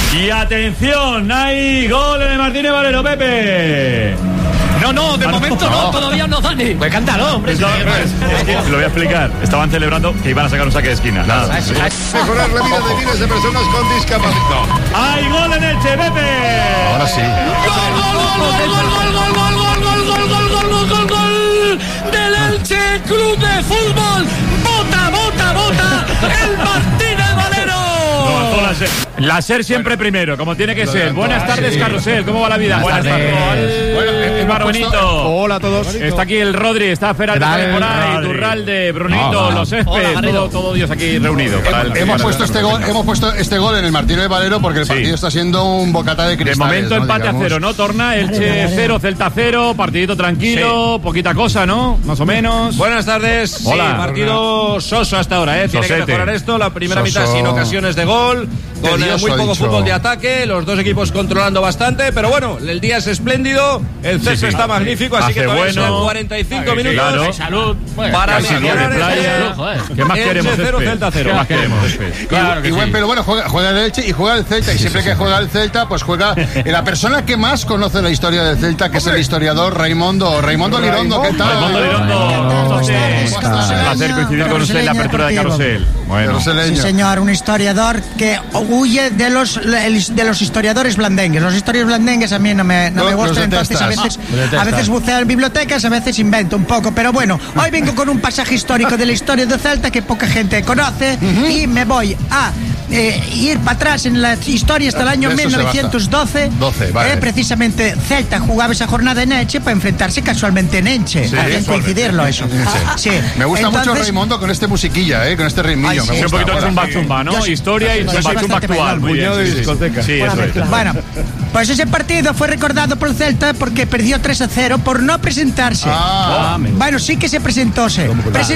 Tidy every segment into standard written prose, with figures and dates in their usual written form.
Y atención, hay gol en el Martínez Valero, Pepe. No, de momento no, todavía no, Dani. Pues cántalo, hombre. Es que lo voy a explicar. Estaban celebrando que iban a sacar un saque de esquina. Nada. Mejorar la vida de miles de personas con discapacidad. ¡Hay gol en Elche, Pepe! Ahora sí. Gol del Elche Club de Fútbol. Bota el Martínez Valero. La SER siempre primero, como tiene que ser. Buenas tardes, Carrusel. ¿Cómo va la vida? Buenas tardes. Bonito. Hola a todos. Está aquí el Rodri, está Ferran por ahí, Turralde, Brunito, los Césped, todo Dios aquí reunido. Hemos puesto este gol en el Martínez Valero porque el partido está siendo un bocata de cristales. De momento ¿no? empate a 0, ¿no? Torna, Elche 0, Celta 0, partidito tranquilo, poquita cosa, ¿no? Más o menos. Buenas tardes. Hola. Sí, partido soso hasta ahora, ¿eh? Tiene que mejorar esto. La primera mitad sin ocasiones de gol, con muy poco fútbol de ataque, los dos equipos controlando bastante, pero bueno, el día es espléndido, el césped está magnífico, así que todavía son 45 minutos. Claro. Salud. Para mejorar ¿Qué más queremos? Elche 0, Celta 0. ¿Qué más queremos? Claro que sí. Pero bueno, juega el Elche y juega el Celta. Y siempre que juega el Celta, pues juega la persona que más conoce la historia del Celta, que es el historiador Raimundo Lirondo. ¿Qué tal? Raimundo Lirondo, un placer coincidir con usted en la apertura de Carrusel. Bueno, sí, señor, un historiador que huye de los historiadores blandengues. Los historiadores blandengues a mí no me gustan, entonces a veces buceo en bibliotecas, a veces invento un poco, pero bueno, hoy vengo con un pasaje histórico de la historia de Celta que poca gente conoce y me voy a ir para atrás en la historia hasta el año 1912. Precisamente Celta jugaba esa jornada en Elche para enfrentarse casualmente en Elche. Hay que coincidirlo eso. Sí. Me gusta mucho Raimundo con este musiquilla, con este ritmillo. Sí. Un poquito de zumba, ¿no? Historia y zumba actual. Muy bien. Sí, eso es. Bueno, pues ese partido fue recordado por el Celta porque perdió 3-0 por no presentarse. Bueno, sí que se presentóse,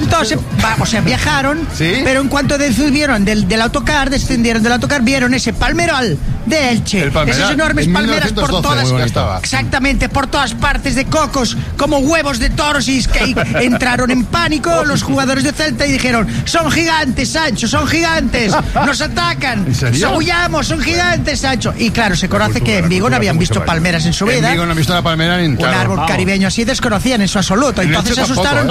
o sea, viajaron, pero en cuanto descendieron del autocar, vieron ese palmeral de Elche, esas enormes palmeras por todas, exactamente, por todas partes, de cocos como huevos de toros, y que entraron en pánico los jugadores de Celta y dijeron: son gigantes, Sancho, son gigantes, nos atacan, huyamos, son gigantes, Sancho. Y claro, se conoce que en Vigo no habían visto palmeras en su vida. En Vigo no han visto una palmera ni un árbol caribeño así desconocían en su absoluto. Entonces se asustaron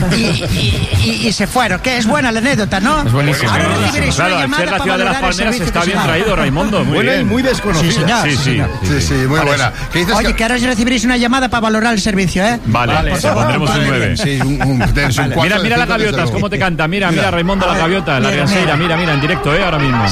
y se fueron. Que es buena la anécdota, ¿no? Es buenísimo. Ahora recibiréis una llamada la para ciudad de las palmeras está bien traído, Raimundo. Muy buena bien. y muy desconocida. Sí, muy buena. Oye, que ahora recibiréis una llamada para valorar el servicio, ¿eh? Vale, pondremos un 9. Sí, Mira las gaviotas, cómo te canta. Mira, Raimundo, la gaviota, la Rianseira. Mira, en directo, ahora mismo.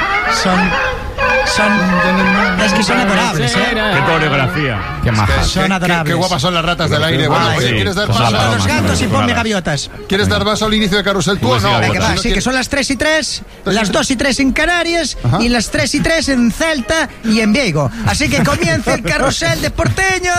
Es que son adorables, Qué coreografía. Qué majas. Son adorables. Qué guapas son las ratas del aire. Bueno, oye, ¿quieres dar paso a los gatos y ponme gaviotas? ¿Quieres dar paso al inicio de Carrusel tú o no? Sí, que son las 3:03, las 2:03 en Canarias y las 3:03 en Celta y en Vigo. Así que comienza el Carrusel de Porteño.